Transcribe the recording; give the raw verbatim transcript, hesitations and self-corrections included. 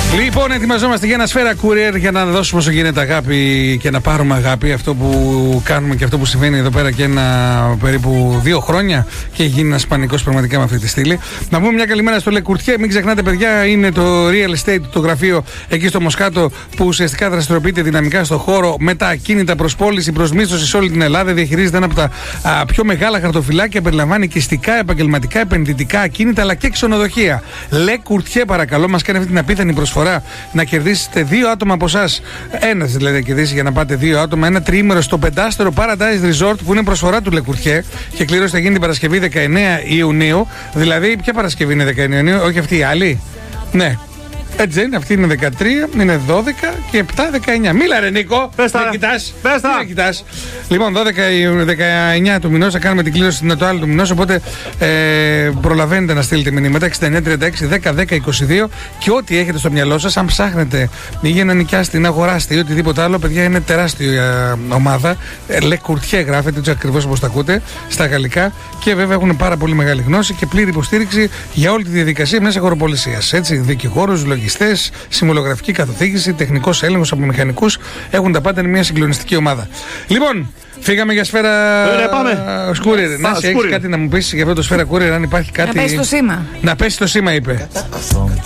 Λοιπόν, ετοιμαζόμαστε για ένα σφαίρα courier για να δώσουμε όσο γίνεται αγάπη και να πάρουμε αγάπη. Αυτό που κάνουμε και αυτό που συμβαίνει εδώ πέρα και ένα περίπου δύο χρόνια και έχει γίνει ένα πανικό πραγματικά με αυτή τη στήλη. Να πούμε μια καλημέρα στο Le Courtier. Μην ξεχνάτε, παιδιά, είναι το real estate, το γραφείο εκεί στο Μοσχάτο που ουσιαστικά δραστηριοποιείται δυναμικά στο χώρο με τα ακίνητα προς πώληση, προς μίσθωση σε όλη την Ελλάδα. Διαχειρίζεται ένα από τα α, πιο μεγάλα χαρτοφυλάκια. Περιλαμβάνει οικιστικά, επαγγελματικά, επενδυτικά ακίνητα αλλά και ξενοδοχεία. Le Courtier, παρακαλώ, μας κάνει αυτή την απίθανη προσφορά να κερδίσετε δύο άτομα από εσάς. Ένα δηλαδή να κερδίσει για να πάτε δύο άτομα. Ένα τριήμερο στο πεντάστερο Paradise Resort που είναι προσφορά του Le Courtier και κλήρωση θα γίνει την Παρασκευή δεκαεννέα Ιουνίου. Δηλαδή, ποια Παρασκευή είναι δεκαεννέα Ιουνίου, όχι αυτή η άλλη. Ναι. Έτσι είναι, αυτή είναι δεκατρία, είναι δώδεκα και επτά, δεκαεννέα. Μίλα ρε Νίκο, πες τα, δεν κοιτάς, πες τα. δεν κοιτάς. Λοιπόν, δώδεκα, δεκαεννέα του μηνός θα κάνουμε την κλήρωση το άλλο του μηνός, οπότε ε, προλαβαίνετε να στείλετε μηνύματα εξήντα εννέα τριάντα έξι δέκα δέκα είκοσι δύο και ό,τι έχετε στο μυαλό σας, αν ψάχνετε για να νοικιάσετε, να αγοράσετε ή οτιδήποτε άλλο, παιδιά, είναι τεράστια ομάδα. Le Courtier γράφεται, έτσι ακριβώς όπως τα ακούτε, στα γαλλικά και βέβαια έχουν πάρα πολύ μεγάλη γνώση και πλήρη υποστήριξη για όλη τη διαδικασία μιας αγοροπολισίας. Έτσι, δικηγόρους, λογιστές, συμβολογραφική καθοδήγηση, τεχνικός έλεγχος από μηχανικούς. Έχουν τα πάντα, είναι μια συγκλονιστική ομάδα. Λοιπόν, φύγαμε για σφαίρα courier. Να, έχεις κάτι να μου πεις για αυτό το σφαίρα courier, αν υπάρχει κάτι. Να πέσει το σήμα. Να πέσει το σήμα, είπε.